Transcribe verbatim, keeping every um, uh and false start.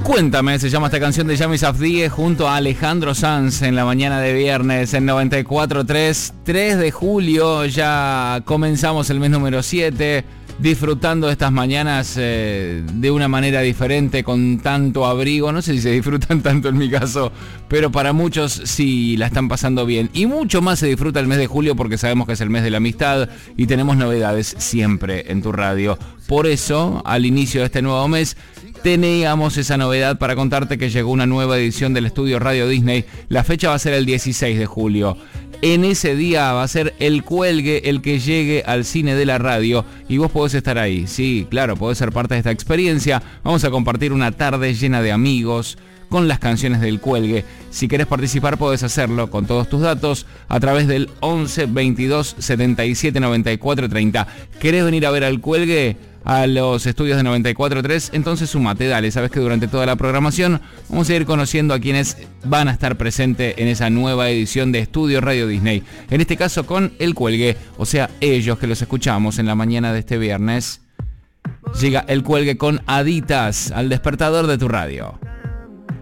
Cuéntame, se llama esta canción de Yamis Afdie junto a Alejandro Sanz en la mañana de viernes en noventa y cuatro tres, tres de julio, ya comenzamos el mes número siete, disfrutando de estas mañanas eh, de una manera diferente, con tanto abrigo. No sé si se disfrutan tanto en mi caso, pero para muchos sí la están pasando bien. Y mucho más se disfruta el mes de julio porque sabemos que es el mes de la amistad y tenemos novedades siempre en tu radio. Por eso, al inicio de este nuevo mes, teníamos esa novedad para contarte que llegó una nueva edición del estudio Radio Disney. La fecha va a ser el dieciséis de julio. En ese día va a ser el cuelgue el que llegue al cine de la radio y vos podés estar ahí. Sí, claro, podés ser parte de esta experiencia. Vamos a compartir una tarde llena de amigos con las canciones del cuelgue. Si querés participar podés hacerlo con todos tus datos a través del once veintidós setenta y siete noventa y cuatro treinta. ¿Querés venir a ver al cuelgue a los estudios de noventa y cuatro tres? Entonces sumate, dale. Sabes que durante toda la programación vamos a ir conociendo a quienes van a estar presentes en esa nueva edición de Estudio Radio Disney. En este caso con el cuelgue, o sea, ellos que los escuchamos en la mañana de este viernes. Llega el cuelgue con Aditas al despertador de tu radio.